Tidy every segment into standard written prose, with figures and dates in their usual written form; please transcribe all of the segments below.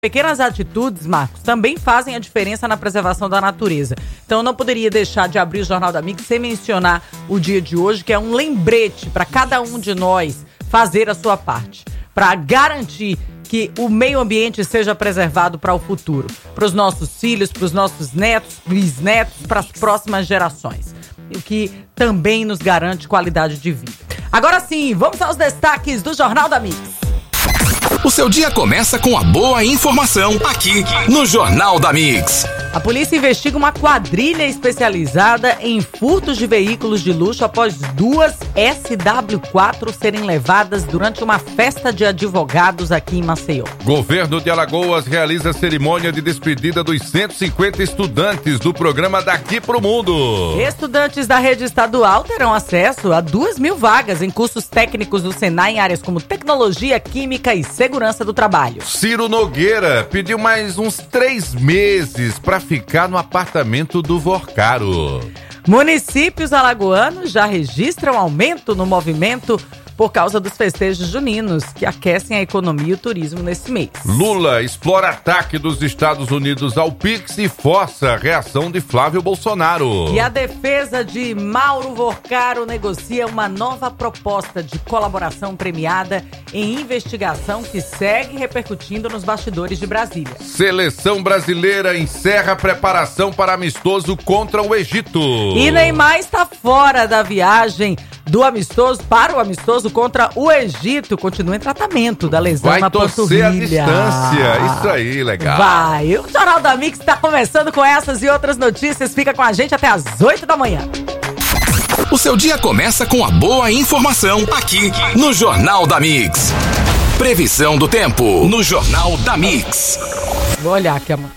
Pequenas atitudes, Marcos, também fazem a diferença na preservação da natureza. Então eu não poderia deixar de abrir o Jornal da Mix sem mencionar o dia de hoje, que é um lembrete para cada um de nós fazer a sua parte, para garantir que o meio ambiente seja preservado para o futuro, para os nossos filhos, para os nossos netos, bisnetos, para as próximas gerações, o que também nos garante qualidade de vida. Agora sim, vamos aos destaques do Jornal da Mix. O seu dia começa com a boa informação aqui no Jornal da Mix. A polícia investiga uma quadrilha especializada em furtos de veículos de luxo após 2 SW4 serem levadas durante uma festa de advogados aqui em Maceió. Governo de Alagoas realiza cerimônia de despedida dos 150 estudantes do programa Daqui Pro Mundo. Estudantes da rede estadual terão acesso a 2.000 vagas em cursos técnicos do Senai em áreas como tecnologia, química e segurança do trabalho. Ciro Nogueira pediu mais uns 3 meses para ficar no apartamento do Vorcaro. Municípios alagoanos já registram aumento no movimento por causa dos festejos juninos, que aquecem a economia e o turismo nesse mês. Lula explora ataque dos Estados Unidos ao Pix e força a reação de Flávio Bolsonaro. E a defesa de Mauro Vorcaro negocia uma nova proposta de colaboração premiada em investigação que segue repercutindo nos bastidores de Brasília. Seleção brasileira encerra a preparação para amistoso contra o Egito. E Neymar está fora da viagem para o amistoso contra o Egito. Continua em tratamento da lesão na panturrilha. Vai torcer a distância. Isso aí, legal. Vai. O Jornal da Mix está começando com essas e outras notícias. Fica com a gente até às 8 da manhã. O seu dia começa com a boa informação aqui no Jornal da Mix. Previsão do tempo no Jornal da Mix. Vou olhar aqui, amor.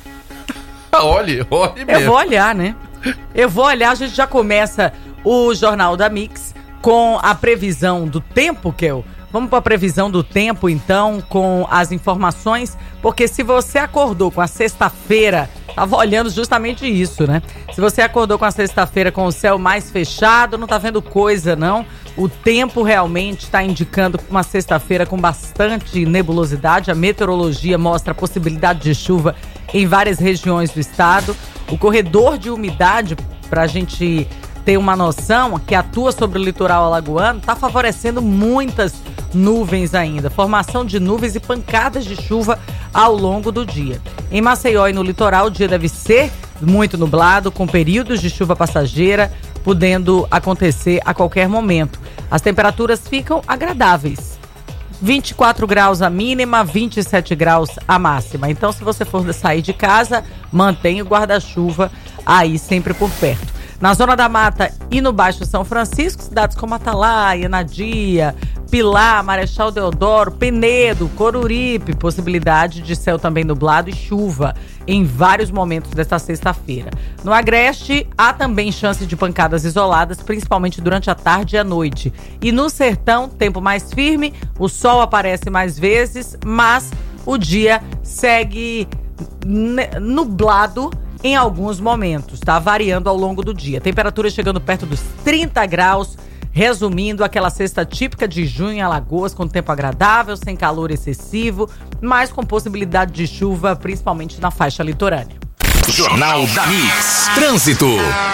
Olhe mesmo. Eu vou olhar, né? Eu vou olhar. A gente já começa o Jornal da Mix com a previsão do tempo, Kel. Vamos para a previsão do tempo, então, com as informações, porque se você acordou com a sexta-feira, tava olhando justamente isso, né? Se você acordou com a sexta-feira com o céu mais fechado, não tá vendo coisa, não. O tempo realmente está indicando uma sexta-feira com bastante nebulosidade. A meteorologia mostra a possibilidade de chuva em várias regiões do estado. O corredor de umidade, para a gente ter uma noção, que atua sobre o litoral alagoano, está favorecendo muitas nuvens ainda. Formação de nuvens e pancadas de chuva ao longo do dia. Em Maceió e no litoral, o dia deve ser muito nublado, com períodos de chuva passageira, podendo acontecer a qualquer momento. As temperaturas ficam agradáveis. 24 graus a mínima, 27 graus a máxima. Então, se você for sair de casa, mantenha o guarda-chuva aí sempre por perto. Na Zona da Mata e no Baixo São Francisco, cidades como Atalaia, Nadia, Pilar, Marechal Deodoro, Penedo, Coruripe, possibilidade de céu também nublado e chuva em vários momentos desta sexta-feira. No Agreste, há também chance de pancadas isoladas, principalmente durante a tarde e a noite. E no Sertão, tempo mais firme, o sol aparece mais vezes, mas o dia segue nublado em alguns momentos, tá? Variando ao longo do dia. Temperatura chegando perto dos 30 graus, resumindo aquela sexta típica de junho em Alagoas, com tempo agradável, sem calor excessivo, mas com possibilidade de chuva, principalmente na faixa litorânea. Jornal da Mix. Trânsito.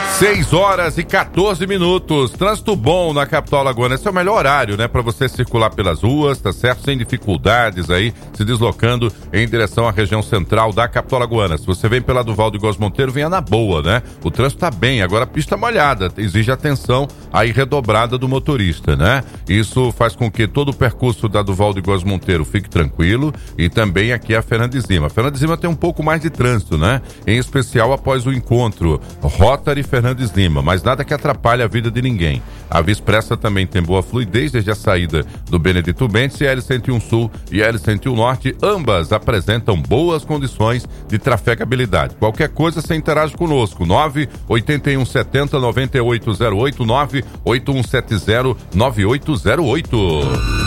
6h14. Trânsito bom na capital alagoana. Esse é o melhor horário, né? Pra você circular pelas ruas, tá certo? Sem dificuldades aí, se deslocando em direção à região central da capital alagoana. Se você vem pela Duval de Góes Monteiro, venha na boa, né? O trânsito tá bem, agora a pista molhada. Exige atenção aí redobrada do motorista, né? Isso faz com que todo o percurso da Duval de Góes Monteiro fique tranquilo e também aqui a Fernandes Lima. A Fernandes Lima tem um pouco mais de trânsito, né? Em especial após o encontro Rotary Fernandes Lima, mas nada que atrapalhe a vida de ninguém. A Via Expressa também tem boa fluidez desde a saída do Benedito Bentes e a L101 Sul e a L101 Norte, ambas apresentam boas condições de trafegabilidade. Qualquer coisa, você interage conosco, 98170-9808, 98170-9808.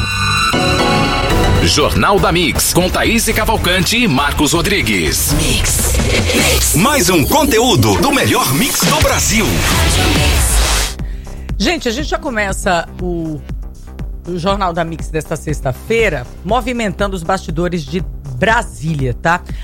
Jornal da Mix, com Thaís Cavalcante e Marcos Rodrigues. Mix. Mais um conteúdo do melhor mix do Brasil. Gente, a gente já começa o Jornal da Mix desta sexta-feira movimentando os bastidores de Brasília, tá?